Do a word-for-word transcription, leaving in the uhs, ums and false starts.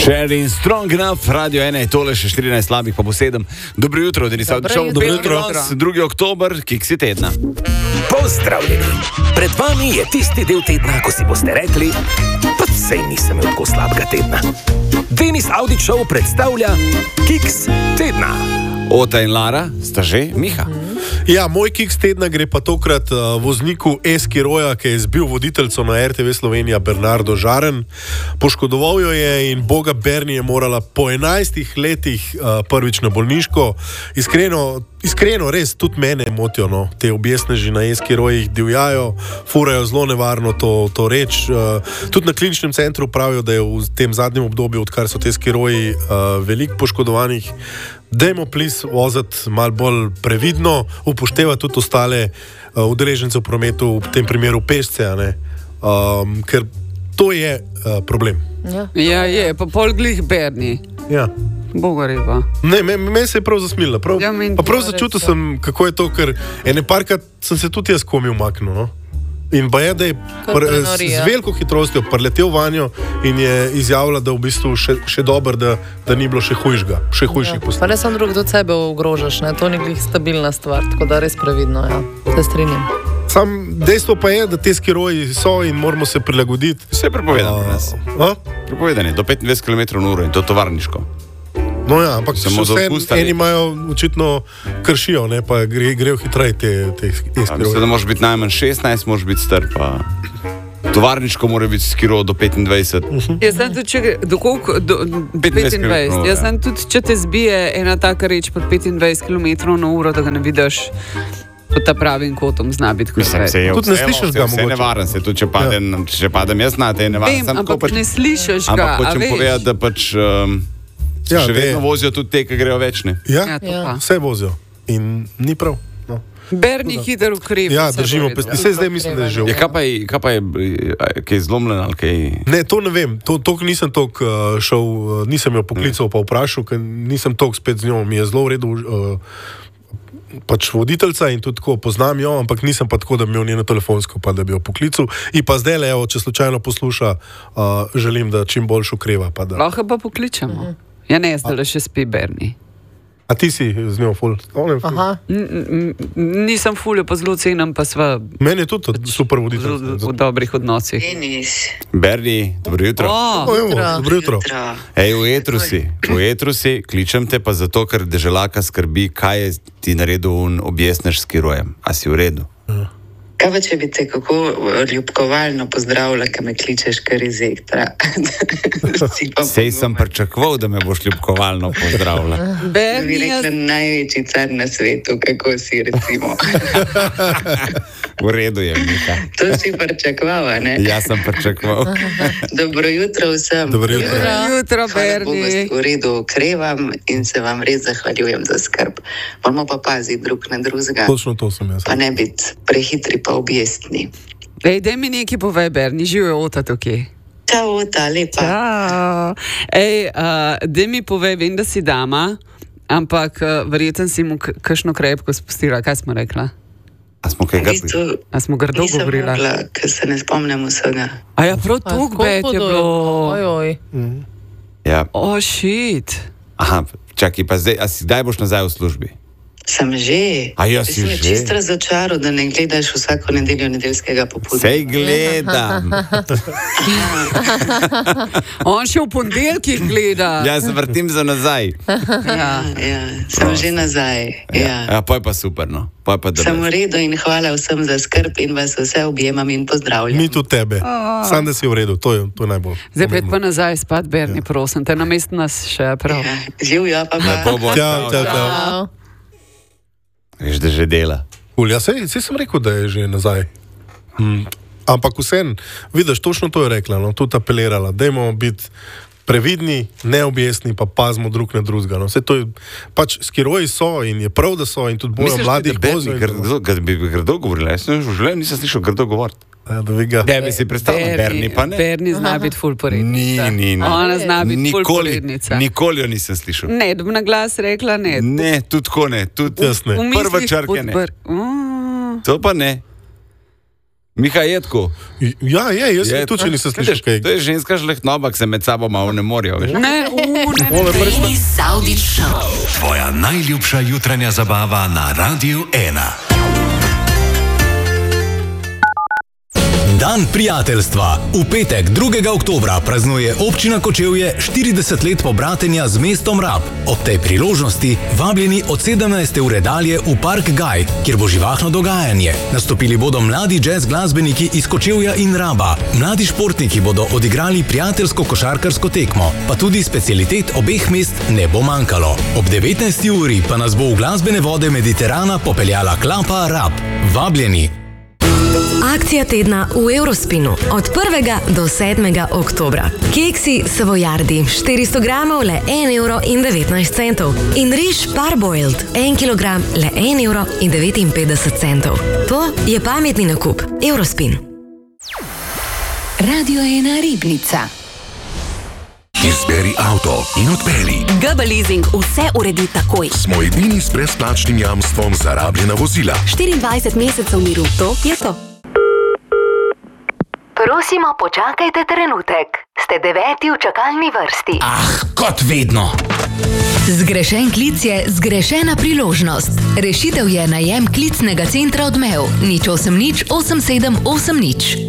Sharing Strong Enough, Radio ena je tole, še štirinajst slabih, pa bo sedem. Dobro jutro, Denis Avdićev. Dobro jutro. drugi oktober, Kiksi tedna. Pozdravljeni. Pred vami je tisti del tedna, ko si boste rekli, pa sej nisem imel tako slabega tedna. Denis Avdićev predstavlja Kiks tedna. Ota in Lara sta že Miha. Ja, moj kiks tedna gre pa tokrat uh, vozniku Eskiroja, ki je zbil voditeljco na R T V Slovenija Bernardo Žaren. Poškodoval jo je in boga Berni je morala po enajstih letih uh, prvič na bolniško. Iskreno, iskreno res tudi mene motijo, no. Te objestneži na Eskirojih divjajo, furajo zelo nevarno to, to reč. Uh, tudi na kliničnem centru pravijo, da je v tem zadnjem obdobju, odkar so te Eskiroji uh, veliko poškodovanih, dajmo plis voziti malo bolj previdno, upoštevati tudi ostale uh, udeležence v prometu, v tem primeru pešce, um, ker to je uh, problem. Ja, ja je, pa pol glih Berni. Ja. Boga repa. Ne, meni me se je prav zasmilila. Prav, Ja, meni pa prav tudi začutil reče. sem, kako je to, ker ene parkrat sem se tudi jaz komi umaknil. No? In pa je, da je Kot pr, pri z, noriji, z ja. veliko hitrostjo preletel vanjo in je izjavila, da v bistvu še, še dober, da, da ni bilo še hujšega, še hujših Ja. Pa posledic. ne samo drug, tudi sebe ogrožaš, ne? To ni glih stabilna stvar, tako da res previdno, ja. Se strinjam. Sam dejstvo pa je, da te skiroji so in moramo se prilagoditi. Vse je prepovedano pri nas. A? Prepovedano je do petindvajset kilometrov na uro in to tovarniško. No ja, ampak Samo še za vse odpust ali- eni imajo očitno kršijo, ne, pa gre, grejo hitreje te, te, te Mislim, skiroji. da moraš biti najmanj šestnajst, moraš biti star, pa tovarniško mora biti skiro do petindvajset. Jaz sem tudi, če, do koliko, do, petindvajset petindvajset. kilometrov, Jaz ja. sem tudi, če te zbije ena taka reč pod petindvajset kilometrov na uro, da ga ne vidiš pod ta pravim kotom, zna biti kot Mislim, se je Tudi ne vse- slišiš vse- ga Vse mogoče. nevaren se, tudi če padem, ja. če padem jaz na te je nevaren. Vem, Samo tako ampak pač- ne slišiš ga, Ampak a hočem veš? povedati, da pač um, Ja, še ve. vedno vozijo tudi te, ki grejo večne. Ja, Ja, to Ja. pa. vse vozijo in ni prav. No. Berni hiter ukrep. Ja, vse držimo bo pesti. redo. Vse zdaj mislim, da je že Ja, v. kaj pa je, kaj pa je, eh, kaj je zlomljeno ali kaj? Ne, to ne vem. To, to nisem toliko uh, šel, uh, nisem jo poklical pa vprašal, ker nisem toliko spet z njo. Mi je zelo v redu uh, pač voditeljca in tudi tako poznam jo, ampak nisem pa tako, da bi imel njeno telefonsko, pa da bi jo poklical. In pa zdaj, le, evo, če slučajno posluša, uh, želim, da čim bolj ukreva. Pa da. Lahko pa pokličemo. Ja, ne, zdaj le še spi Berni. A ti si z njo ful? Onem ful. Aha. N- n- Nisem fuljo, pa zelo cenim, pa sva Meni je tudi super v, voditelj. v dobrih odnosih. Denis, Berni, dobro jutro. O, O, evo, Jutro. dobro jutro. jutro. Ej, v etru si, v etru si, kličem te pa zato, ker deželaka skrbi, kaj je ti naredil un objestnež s kirojem. A si v redu? Kaj pa če bi te kako ljubkovalno pozdravila, ki me kličeš kar iz ektra? Si pa Sej sem pričakoval, da me boš ljubkovalno pozdravila. Da bi Berni, rekla jaz, največji car na svetu, kako si recimo. V redu je, Mika. To si pričakovala, ne? Jaz sem pričakoval. Dobro jutro vsem. Dobro jutro. jutro, Hvala Bogu, Berni. v redu okrevam in se vam res zahvaljujem za skrb. Moramo pa paziti drug na drugega, Točno to sem jaz. pa ne biti prehitri pa objestni. Ej, daj mi nekaj povej, Berni, živijo ota tukaj. Čau, ta lepa. Čau. Ej, uh, daj mi povej, vem, da si dama, ampak uh, verjetno si mu k- kakšno krepko spustila. Kaj smo rekla? A smo kaj V grbi? bistvu A smo grdo nisem govorila? mogla, ker se ne spomnim vsega. A ja, prav A, tuk koliko bet je do- bilo. Ojoj. Ja. O, oh, shit. Aha, čakaj, pa zdaj, a si kdaj boš nazaj v službi? Sem že. A ja, si Sem me že? čisto razočaral, da ne gledaš vsako nedeljo nedeljskega popoldanstva. Sej gledam. On še v ponedeljkih gleda. Ja, se vrtim za nazaj. Ja, ja, sem že nazaj. Ja. Ja, pa je pa super, no. Pa je pa Sem v dobro. redu in hvala vsem za skrb in vas vse objemam in pozdravljam. Mi tudi tebe. Sam, da si v redu, to je, to je najbolj. Zdaj pet pa pomembno. nazaj spat, Berni, prosim, te na mestu nas še prav. Ja, živijo pa pa. Lepo bo. Čau, čau, čau. Čau. Veš, da že dela. Cool, ja, sej, sej sem rekel, da je že nazaj. Hmm. Ampak vsem, vidiš, točno to je rekla, no, tudi apelirala. Dajmo biti previdni, neobjesni, pa pazimo drug na drugega. No. Vse to je, pač skiroji so in je prav, da so in tudi bojo mladih Berni, vozijo. grdo, grdo, bi grdo govorila. Jaz sem v življenju nisem slišal grdo govoriti. Ja, da vi ga. Da bi si predstavljal, Berni pa ne. Berni zna biti ful Ni, porednica. ni, ni. Ona zna biti ful Nikoli, porednica. nikoli jo nisem slišal. Ne, da bi na glas rekla ne. Ne, tudi tako ne. Tudi Jaz ne. V prva mislih črka ne. podpr- Mm. To pa ne. Miha Jedko. Ja, je, jaz je, tudi, če nisem slišal kaj. To je ženska žlehtnoba, ki se med sabo malo ne morajo. Veš? Ne, u, ne, ne. Denis Avdić Show. Tvoja najljubša jutranja zabava na Radiu ena. Dan prijateljstva. V petek, drugega oktobra, praznuje občina Kočevje štirideset let pobratenja z mestom Rab. Ob tej priložnosti vabljeni od sedemnajste ure dalje v Park Gaj, kjer bo živahno dogajanje. Nastopili bodo mladi jazz glasbeniki iz Kočevja in Raba. Mladi športniki bodo odigrali prijateljsko košarkarsko tekmo, pa tudi specialitet obeh mest ne bo manjkalo. Ob devetnajsti uri pa nas bo v glasbene vode Mediterana popeljala klapa Rab. Vabljeni! Akcija tedna v Eurospinu od prvega do sedmega oktobra. Keksi Savojardi štiristo gramov le en evro in devetnajst centov in riž Parboiled en kilogram le en evro in devetinpetdeset centov. To je pametni nakup. Eurospin. Radio ena Ribnica. Izberi avto in odpeli. G B Leasing vse uredi takoj. Smo edini s brezplačnim jamstvom za rabljena vozila. štiriindvajset mesecev miru, to je to. Prosimo, počakajte trenutek. Ste deveti v čakalni vrsti. Ah, kot vedno. Zgrešen klic je zgrešena priložnost. Rešitev je najem klicnega centra Odmev. nič osem nič osem sedem osem nič.